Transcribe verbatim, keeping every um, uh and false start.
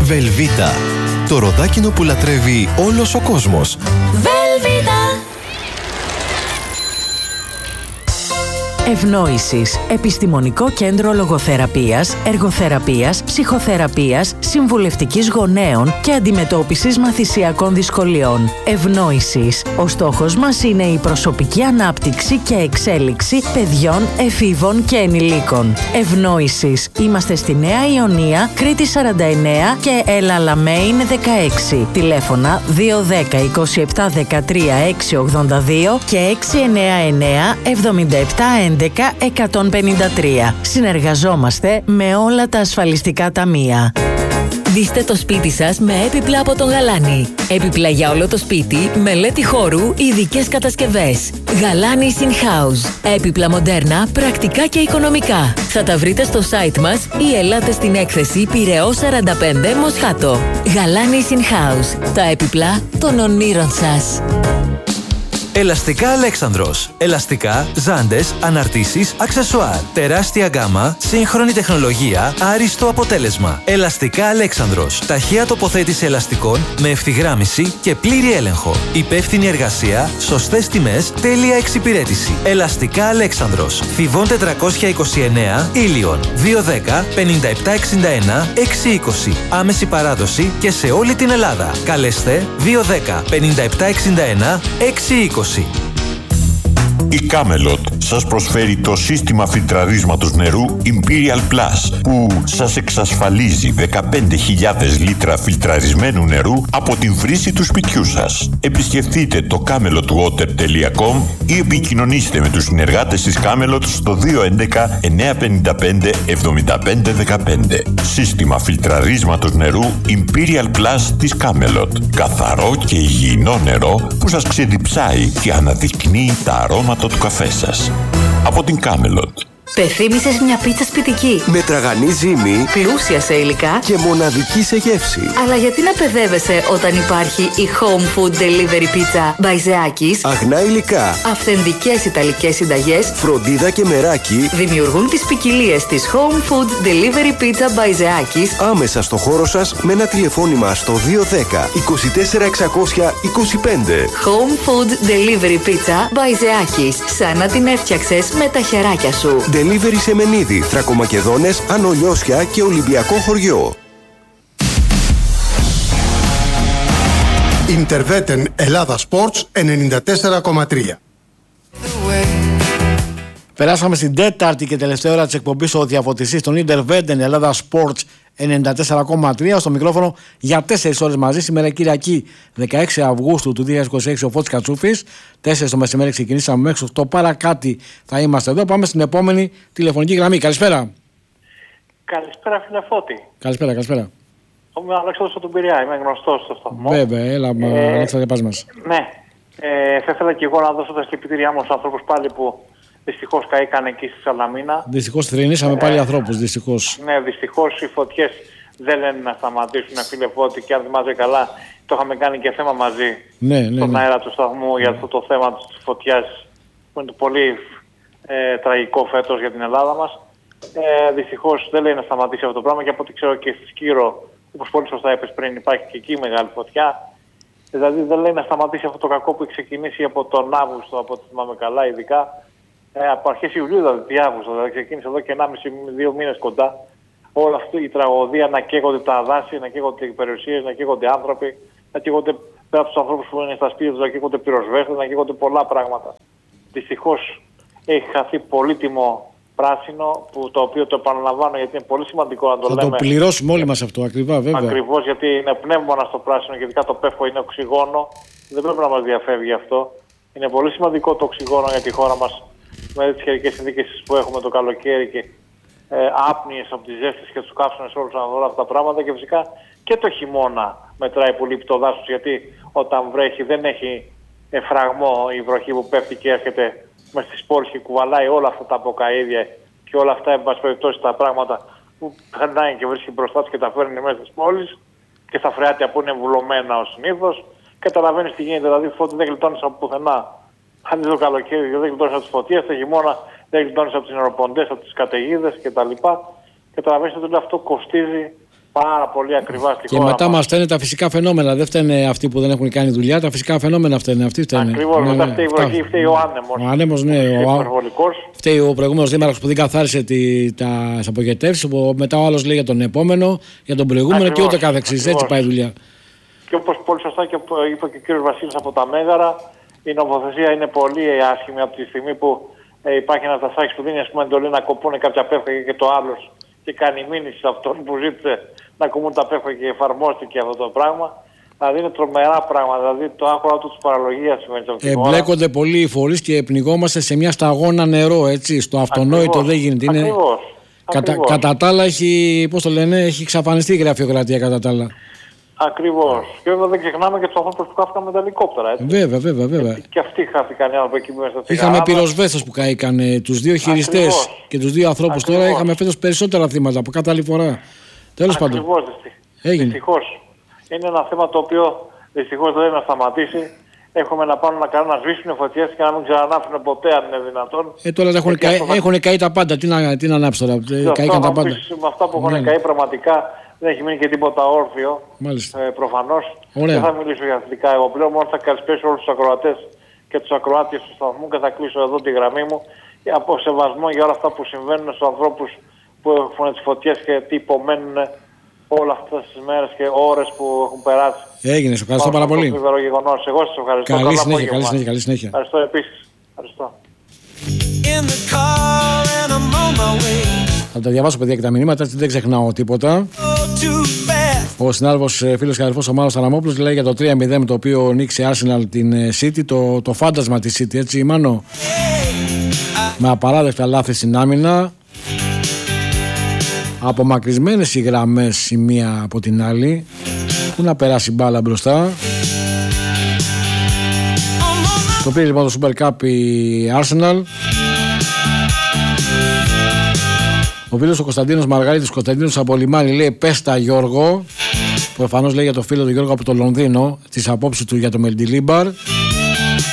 Βελβίτα. Το ροδάκινο που λατρεύει όλος ο κόσμος. Βελβίτα. Ευνόησης. Επιστημονικό κέντρο λογοθεραπείας, εργοθεραπείας, ψυχοθεραπείας, συμβουλευτικής γονέων και αντιμετώπισης μαθησιακών δυσκολιών. Ευνόησης. Ο στόχος μας είναι η προσωπική ανάπτυξη και εξέλιξη παιδιών, εφήβων και ενηλίκων. Ευνόησης. Είμαστε στη Νέα Ιωνία, Κρήτη σαράντα εννέα και Ελαλαμέιν δεκαέξι. Τηλέφωνα δύο ένα μηδέν είκοσι επτά δεκατρία έξι ογδόντα δύο και έξι εννέα εννέα εβδομήντα επτά έντεκα εκατόν πενήντα τρία. Συνεργαζόμαστε με όλα τα ασφαλιστικά ταμεία. Δείστε το σπίτι σας με έπιπλα από τον Γαλάνη. Έπιπλα για όλο το σπίτι, μελέτη χώρου, ειδικές κατασκευές. Γαλάνη In House. Έπιπλα μοντέρνα, πρακτικά και οικονομικά. Θα τα βρείτε στο site μας ή ελάτε στην έκθεση Πειραιώς σαράντα πέντε Μοσχάτο. Γαλάνη In House. Τα έπιπλα των ονείρων σας. Ελαστικά Αλέξανδρος. Ελαστικά, ζάντες, αναρτήσεις, αξεσουάρ. Τεράστια γκάμα, σύγχρονη τεχνολογία, άριστο αποτέλεσμα. Ελαστικά Αλέξανδρος. Ταχεία τοποθέτηση ελαστικών με ευθυγράμμιση και πλήρη έλεγχο. Υπεύθυνη εργασία, σωστές τιμές, τέλεια εξυπηρέτηση. Ελαστικά Αλέξανδρος. Θηβών τετρακόσια είκοσι εννέα, Ήλιον. δύο ένα μηδέν πενήντα επτά εξήντα ένα εξακόσια είκοσι. Άμεση παράδοση και σε όλη την Ελλάδα. Καλέστε δύο ένα μηδέν πενήντα επτά εξήντα ένα εξακόσια είκοσι. Η Camelot σας προσφέρει το σύστημα φιλτραρίσματος νερού Imperial Plus που σας εξασφαλίζει δεκαπέντε χιλιάδες λίτρα φιλτραρισμένου νερού από την βρύση του σπιτιού σας. Επισκεφτείτε το camelot water τελεία com ή επικοινωνήστε με τους συνεργάτες της Camelot στο δύο ένα ένα εννιά πέντε πέντε εβδομήντα πέντε δεκαπέντε. Σύστημα φιλτραρίσματος νερού Imperial Plus της Camelot. Καθαρό και υγιεινό νερό που σας ξεδιψάει και αναδεικνύει τα αρώματα του καφέ σας. Από την Camelot. Πεθύμησες μια πίτσα σπιτική. Με τραγανή ζύμη, Πλούσια σε υλικά και μοναδική σε γεύση. Αλλά γιατί να παιδεύεσαι όταν υπάρχει η Home Food Delivery Pizza by Zeakis? Αγνά υλικά, Αυθεντικές ιταλικές συνταγές, φροντίδα και μεράκι δημιουργούν τις ποικιλίες της Home Food Delivery Pizza by Zeakis άμεσα στο χώρο σας με ένα τηλεφώνημα στο δύο ένα μηδέν είκοσι τέσσερα εξακόσια είκοσι πέντε. Home Food Delivery Pizza by Zeakis. Σαν να την έφτιαξες με τα χεράκια σου. Delivery σε Μενίδη, Θρακομακεδόνες, Άνω Λιώσια και Ολυμπιακό χωριό. Interveten Ελλάδα Sports ενενήντα τέσσερα κόμμα τρία. Περάσαμε στην τέταρτη και τελευταία ώρα της εκπομπής ο διαφωτιστής των Interveten Ελλάδα Sports ενενήντα τέσσερα κόμμα τρία στο μικρόφωνο για τέσσερις ώρες μαζί. Σήμερα Κυριακή δεκαέξι Αυγούστου του δύο χιλιάδες είκοσι έξι ο Φώτης Κατσούφης. τέσσερις το μεσημέρι ξεκινήσαμε μέχρι οκτώ παρά κάτι θα είμαστε εδώ. Πάμε στην επόμενη τηλεφωνική γραμμή. Καλησπέρα. Καλησπέρα φίλε Φώτη. Καλησπέρα, καλησπέρα. Είμαι ο Αλέξανδρος από τον Πειραιά, είμαι γνωστός στο σταθμό. Βέβαια, έλα ε, Αλέξανδρε, πας μας. Ναι, ε, θα ήθελα και εγώ να δώσω τα συλληπιτήριά μου στους ανθρώπους πάλι που δυστυχώς καήκαν εκεί στη Σαλαμίνα. Δυστυχώς θρηνήσαμε ε, πάλι ανθρώπους, δυστυχώς. Ναι, δυστυχώς οι φωτιές δεν λένε να σταματήσουν, φίλε Φώτη, και αν θυμάσαι καλά, το είχαμε κάνει και θέμα μαζί ναι, ναι, στον ναι. αέρα του σταθμού για αυτό το θέμα της φωτιάς που είναι πολύ ε, τραγικό φέτος για την Ελλάδα μας. Ε, δυστυχώς δεν λέει να σταματήσει αυτό το πράγμα και από ό,τι ξέρω και στη Σκύρο, όπως πολύ σωστά είπες πριν, υπάρχει και εκεί μεγάλη φωτιά. Δηλαδή δεν λέει να σταματήσει αυτό το κακό που έχει ξεκινήσει από τον Αύγουστο, από ό,τι θυμάμαι καλά, ειδικά ε, από αρχές Ιουλίου, δηλαδή Αύγουστο, δηλαδή ξεκίνησε εδώ και ενάμιση με δύο μήνες κοντά. Όλη αυτή η τραγωδία, να καίγονται τα δάση, να καίγονται οι περιουσίες, να καίγονται άνθρωποι, να καίγονται πέρα από τους ανθρώπους που είναι στα σπίτια τους, να καίγονται πυροσβέστες, να καίγονται πολλά πράγματα. Δυστυχώς έχει χαθεί πολύτιμο πράσινο, που το οποίο το επαναλαμβάνω γιατί είναι πολύ σημαντικό να το θα λέμε. Θα το πληρώσουμε όλοι μας αυτό, ακριβά, βέβαια. Ακριβώς, γιατί είναι πνεύμονα στο πράσινο και ειδικά το πέφο είναι οξυγόνο. Δεν πρέπει να μας διαφεύγει αυτό. Είναι πολύ σημαντικό το οξυγόνο για τη χώρα μας με τις καιρικές συνθήκες που έχουμε το καλοκαίρι και ε, άπνοιες από τις ζέστες και τους καύσονες όλους όλα αυτά τα πράγματα. Και φυσικά και το χειμώνα μετράει πολύ το δάσος, γιατί όταν βρέχει δεν έχει φραγμό η βροχή που πέφτει και έρχεται μες στις πόλεις και κουβαλάει όλα αυτά τα αποκαΐδια και όλα αυτά, εν πάση περιπτώσει, τα πράγματα που περνάει και βρίσκει μπροστά του και τα φέρνει μέσα στις πόλεις και στα φρεάτια που είναι βουλωμένα ως συνήθως. Καταλαβαίνεις τι γίνεται, δηλαδή Φώτη δεν γλιτώνεις από πουθενά. Αν είναι το καλοκαίρι δεν γλιτώνεις από τις φωτιές, το χειμώνα δεν γλιτώνεις από τις νεροποντές, από τις καταιγίδες κτλ. Καταλαβαίνεις ότι όλο αυτό κοστίζει πάρα πολύ ακριβά στη Και χώρα μετά μας. μας φταίνε τα φυσικά φαινόμενα. Δεν φταίνε αυτοί που δεν έχουν κάνει δουλειά. Τα φυσικά φαινόμενα φταίνε. Αυτοί φταίνε. Ακριβώς, Ναι, μετά ναι, φταίει η αυτά. βροχή, φταίει ο άνεμος. Ο άνεμος, ναι. Ο Ο, υπερβολικός. φταίει ο προηγούμενος δήμαρχος που δεν καθάρισε τη, τα απογοητεύσεις. Μετά ο άλλος λέει για τον επόμενο, για τον προηγούμενο Ακριβώς, και ούτε καθεξής. ακριβώς. Έτσι πάει η δουλειά. Και όπως πολύ σωστά και είπε και ο κύριος Βασίλης από τα Μέγαρα, η νομοθεσία είναι πολύ άσχημη από τη στιγμή που ε, υπάρχει ένας δασάκης που δίνει ας πούμε εντολή να κοπούν κάποια πέφκα και το άλλος και κάνει μήνυση σε αυτόν που ζήτησε να κομμούν τα πέφκα και εφαρμόστηκε αυτό το πράγμα. Δηλαδή είναι τρομερά πράγματα. Δηλαδή το άκουρα του της παραλογίας σημαίνει από την ώρα. Εμπλέκονται πολλοί οι φορείς και πνιγόμαστε σε μια σταγόνα νερό. Έτσι, στο αυτονόητο Ακριβώς, δεν γίνεται. Είναι... Ακριβώς. Κατα, Ακριβώς. κατά τα άλλα έχει, πώς το λένε, έχει εξαφανιστεί η γραφειοκρατία κατά τα άλλα. Ακριβώς. Και βέβαια δεν ξεχνάμε και τους ανθρώπους που χάθηκαν με τα ελικόπτερα. Έτσι. Βέβαια, βέβαια, βέβαια. Και αυτοί χάθηκαν οι άνθρωποι εκεί μέσα στη Είχαμε Γαράδα. πυροσβέστες που καήκαν, ε, τους δύο χειριστές Ακριβώς. και τους δύο ανθρώπους. Τώρα Ακριβώς. είχαμε φέτος περισσότερα θύματα από κάθε άλλη φορά. Τέλος πάντων. Ακριβώς, δυστυχ- Έγινε. δυστυχώς. Είναι ένα θέμα το οποίο δυστυχώς δεν είναι να σταματήσει. Έχουμε να πάνε να κάνουν να σβήσουν φωτιές και να μην ξανανάφουν ποτέ αν είναι δυνατόν. Ε, τώρα έχουν, Γιατί καεί, αυτό θα- έχουν καεί τα πάντα. Τι να, τι να ανάψει τώρα. Και Ε, αυτό Καήκαν θα τα μου πάντα. πεις, με αυτά που έχουν Ναι, ναι. καεί πραγματικά δεν έχει μείνει και τίποτα όρθιο. Μάλιστα. Ε, προφανώς. Ωραία. Δεν θα μιλήσω για αθλητικά. Εγώ πλέον μόνο θα καλησπέσω όλους τους ακροατές και τους ακροάτες του σταθμού και θα κλείσω εδώ τη γραμμή μου και από σεβασμό για όλα αυτά που συμβαίνουν στους ανθρώπους που έχουν τις φωτιές και τι υπομένουν όλα αυτές τις μέρες και ώρες που έχουν περάσει. Έγινε, σε ευχαριστώ πάρα πολύ. Το γεγονός. Εγώ σας ευχαριστώ. Καλή Καλό συνέχεια, απόγευμα. καλή συνέχεια, καλή συνέχεια. Ευχαριστώ επίσης. Ευχαριστώ. Θα τα διαβάσω, παιδιά, και τα μηνύματα, έτσι δεν ξεχνάω τίποτα. Ο συνάδελφος, ε, φίλος και αδερφός ο Μάνος Αραμόπουλος λέει για το τρία μηδέν με το οποίο νίκησε η Arsenal την ε, City, το, το φάντασμα της City, έτσι, Μάνο. Με απαράδεκτα λάθη στην άμυνα. Απομακρυσμένες οι γραμμές η μία από την άλλη. Πού να περάσει μπάλα μπροστά. Το πήρε λοιπόν το Super Cup η Arsenal. Ο φίλος ο Κωνσταντίνος Μαργαρίτης, Κωνσταντίνος από Λιμάνι, λέει πέστα Γιώργο. Προφανώς λέει για το φίλο του Γιώργο από το Λονδίνο, τις απόψεις του για το Μεντιλίμπαρ.